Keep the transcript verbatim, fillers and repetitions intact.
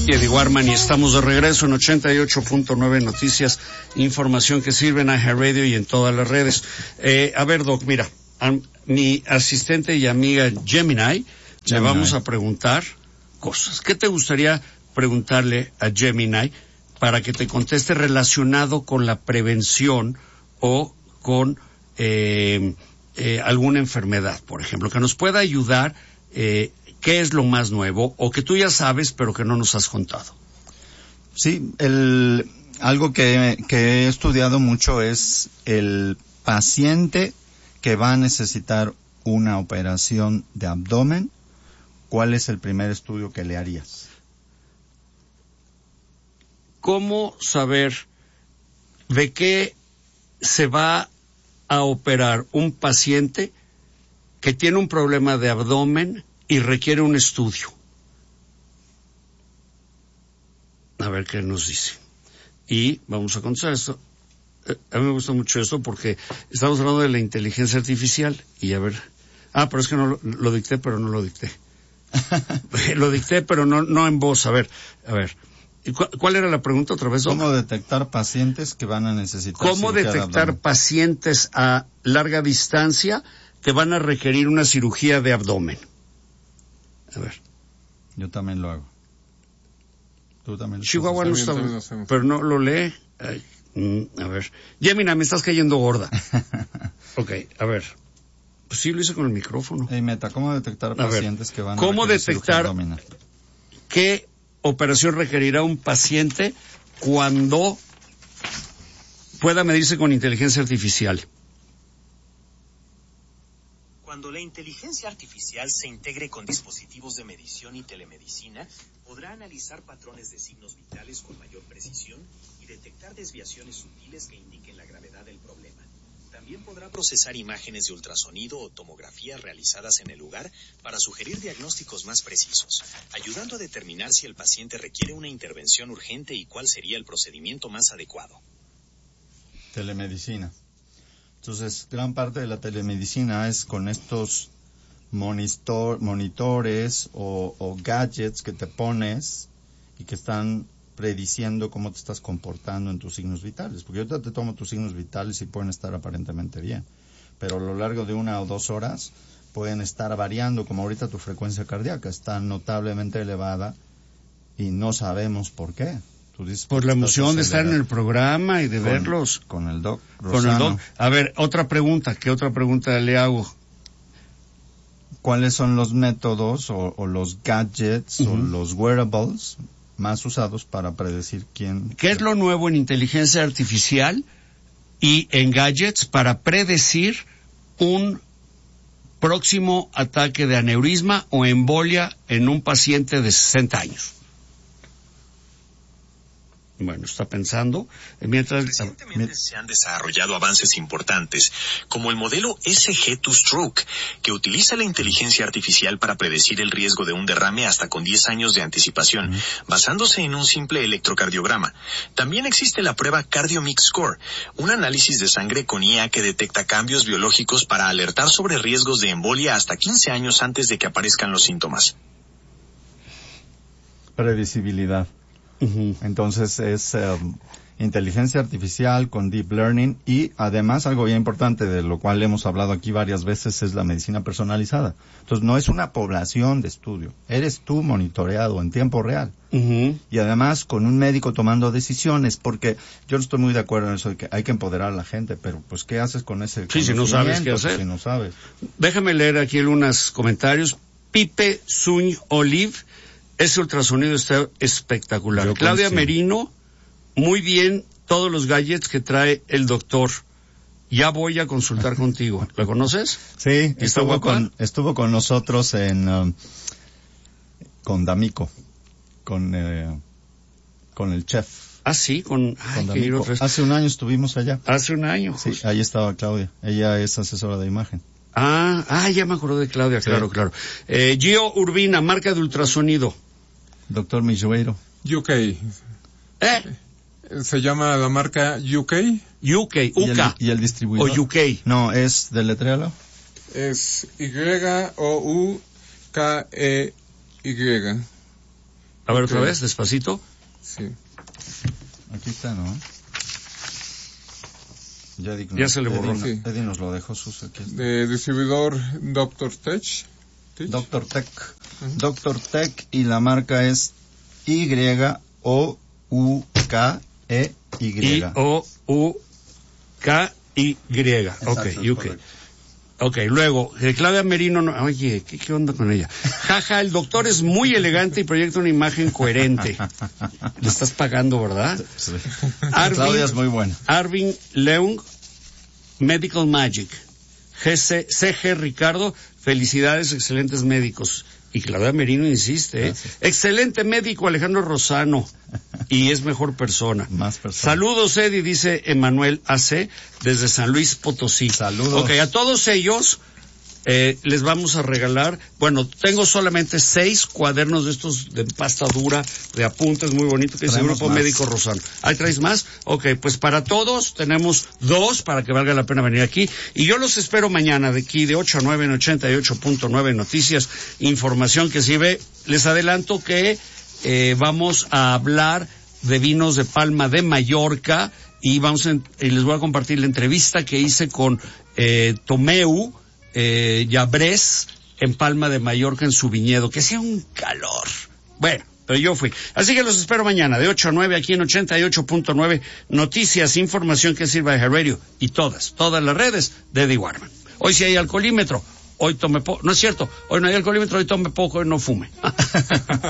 y Eddie Warman, y estamos de regreso en ochenta y ocho punto nueve Noticias, información que sirve en iHeartRadio y en todas las redes. Eh, a ver, Doc, mira, a mi asistente y amiga Gemini, Gemini, le vamos a preguntar cosas. ¿Qué te gustaría preguntarle a Gemini para que te conteste relacionado con la prevención o con eh, eh, alguna enfermedad, por ejemplo, que nos pueda ayudar? Eh, ¿Qué es lo más nuevo o que tú ya sabes pero que no nos has contado? Sí, el, algo que, que he estudiado mucho es el paciente que va a necesitar una operación de abdomen. ¿Cuál es el primer estudio que le harías? ¿Cómo saber de qué se va a operar un paciente que tiene un problema de abdomen y requiere un estudio? A ver qué nos dice. Y vamos a contestar esto. Eh, a mí me gusta mucho esto porque estamos hablando de la inteligencia artificial y a ver. Ah, pero es que no lo, lo dicté, pero no lo dicté. Lo dicté, pero no no en voz. A ver, a ver. ¿Y cu ¿Cuál era la pregunta otra vez? ¿Cómo detectar pacientes que van a necesitar ¿Cómo detectar de pacientes a larga distancia que van a requerir una cirugía de abdomen? A ver. Yo también lo hago. Tú también lo Chihuahua no está, pero no lo lee. Ay, mm, a ver. Gemina, me estás cayendo gorda. Ok, a ver. Pues sí, lo hice con el micrófono. Hey, Meta, ¿cómo detectar a pacientes ver, que van a ¿cómo detectar abdominal? qué operación requerirá un paciente cuando pueda medirse con inteligencia artificial? Cuando la inteligencia artificial se integre con dispositivos de medición y telemedicina, podrá analizar patrones de signos vitales con mayor precisión y detectar desviaciones sutiles que indiquen la gravedad del problema. También podrá procesar imágenes de ultrasonido o tomografía realizadas en el lugar para sugerir diagnósticos más precisos, ayudando a determinar si el paciente requiere una intervención urgente y cuál sería el procedimiento más adecuado. Telemedicina. Entonces, gran parte de la telemedicina es con estos monitor, monitores o, o gadgets que te pones y que están prediciendo cómo te estás comportando en tus signos vitales. Porque yo te tomo tus signos vitales y pueden estar aparentemente bien, pero a lo largo de una o dos horas pueden estar variando, como ahorita tu frecuencia cardíaca está notablemente elevada y no sabemos por qué. Tú dices, por la emoción de estar en el programa y de con, verlos. Con el doc Rosano. Con el doc. A ver, otra pregunta. ¿Qué otra pregunta le hago? ¿Cuáles son los métodos o, o los gadgets uh-huh. o los wearables más usados para predecir quién? ¿Qué es lo nuevo en inteligencia artificial y en gadgets para predecir un próximo ataque de aneurisma o embolia en un paciente de sesenta años? Bueno, está pensando. Mientras Recientemente se han desarrollado avances importantes, como el modelo S G dos Stroke, que utiliza la inteligencia artificial para predecir el riesgo de un derrame hasta con diez años de anticipación, uh-huh. basándose en un simple electrocardiograma. También existe la prueba CardioMix Score, un análisis de sangre con I A que detecta cambios biológicos para alertar sobre riesgos de embolia hasta quince años antes de que aparezcan los síntomas. Previsibilidad. Uh-huh. Entonces es um, inteligencia artificial con deep learning y además algo bien importante de lo cual hemos hablado aquí varias veces es la medicina personalizada. Entonces no es una población de estudio, eres tú monitoreado en tiempo real. Uh-huh. Y además con un médico tomando decisiones, porque yo no estoy muy de acuerdo en eso de que hay que empoderar a la gente, pero pues ¿qué haces con ese sí, si no sabes qué hacer? Si no sabes. Déjame leer aquí algunos comentarios. Pipe Zuñ Olive. Ese ultrasonido está espectacular. Yo Claudia coincido. Merino, muy bien todos los gadgets que trae el doctor. Ya voy a consultar contigo. ¿La conoces? Sí, estuvo con, estuvo con nosotros en um, con D'Amico, con eh, con el chef. Ah, sí, con, ay, con D'Amico. Hace un año estuvimos allá. Hace un año. Sí, ahí estaba Claudia. Ella es asesora de imagen. Ah, ah, ya me acuerdo de Claudia, sí. claro, claro. Eh, Gio Urbina, marca de ultrasonido. Doctor Millueiro. U K. ¿Eh? Se llama la marca U K. U K, U K. ¿Y el, y el distribuidor? O U K. No, es deletréalo. Es Y O U K E Y. A ver, Ok. otra vez, despacito. Sí. Aquí está, ¿no? Ya, di- Ya se le borró. Eddie, Sí. Eddie nos lo dejó, Sus, aquí está. De distribuidor Doctor Tech. Tech. Doctor Tech. Ujú. Doctor Tech, y la marca es Y O U K E Y. I O U K Y. Exacto, Ok, es U K. correcto. Ok, luego, eh, Claudia Merino, no, oye, ¿qué, ¿qué onda con ella? Jaja, el doctor es muy elegante y proyecta una imagen coherente. Le estás pagando, ¿verdad? Sí. Arvin- Claudia es muy buena. Arvin Leung, Medical Magic. G C, C G Ricardo, felicidades, excelentes médicos. Y Claudia Merino insiste, ¿eh? Gracias. Excelente médico Alejandro Rosano. Y es mejor persona. Más persona. Saludos, Eddie, dice Emanuel A C, desde San Luis Potosí. Saludos. Ok, a todos ellos eh, les vamos a regalar, bueno, tengo solamente seis cuadernos de estos de pasta dura, de apuntes muy bonitos, que es el Traemos Grupo más. Médico Rosano. ¿Ahí traes más? Ok, pues para todos tenemos dos para que valga la pena venir aquí. Y yo los espero mañana de aquí de ocho a nueve en ochenta y ocho punto nueve Noticias, información que sirve. Les adelanto que eh, vamos a hablar de vinos de Palma de Mallorca y vamos a, y les voy a compartir la entrevista que hice con eh, Tomeu eh, Llabrés en Palma de Mallorca en su viñedo, que hacía un calor. Bueno, pero yo fui. Así que los espero mañana de ocho a nueve aquí en ochenta y ocho punto nueve Noticias, información que sirva de Radio y todas, todas las redes de Eddie Warman. Hoy sí hay alcoholímetro, hoy tome poco, no es cierto, hoy no hay alcoholímetro, hoy tome poco, hoy no fume.